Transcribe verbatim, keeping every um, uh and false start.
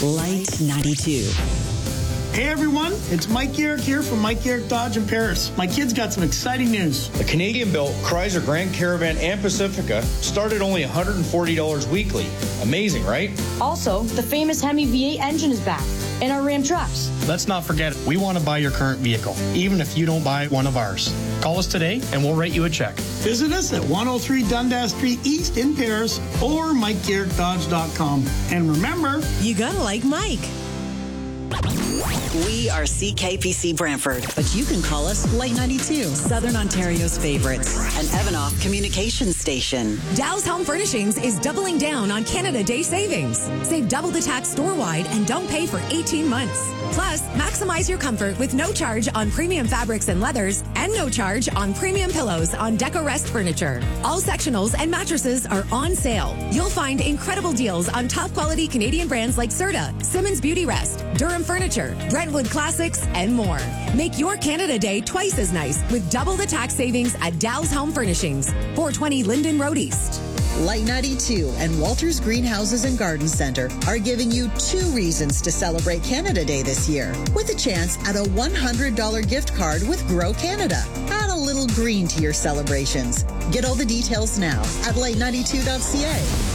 Light ninety-two. Hey everyone, it's Mike Garrick here from Mike Garrick Dodge in Paris. My kids got some exciting news. The Canadian-built Chrysler Grand Caravan and Pacifica start at only one hundred forty dollars weekly. Amazing, right? Also, the famous Hemi V eight engine is back, and our Ram trucks. Let's not forget, we want to buy your current vehicle, even if you don't buy one of ours. Call us today, and we'll write you a check. Visit us at one oh three Dundas Street East in Paris or Mike Garrick Dodge dot com. And remember, you gotta like Mike. We are C K P C Brantford, but you can call us Light ninety-two, Southern Ontario's favorite, an Evanoff communications station. Dow's Home Furnishings is doubling down on Canada Day savings. Save double the tax store-wide and don't pay for eighteen months. Plus, maximize your comfort with no charge on premium fabrics and leathers and no charge on premium pillows on DecoRest furniture. All sectionals and mattresses are on sale. You'll find incredible deals on top-quality Canadian brands like Serta, Simmons Beauty Rest, Durham Furniture, Brentwood Classics, and more. Make your Canada Day twice as nice with double the tax savings at Dow's Home Furnishings, four twenty Linden Road East. Light ninety-two and Walters Greenhouses and Garden Center are giving you two reasons to celebrate Canada Day this year, with a chance at a one hundred dollars gift card with Grow Canada. Add a little green to your celebrations. Get all the details now at light ninety-two dot c a.